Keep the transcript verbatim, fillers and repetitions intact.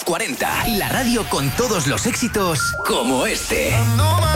cuarenta. La radio con todos los éxitos como este. No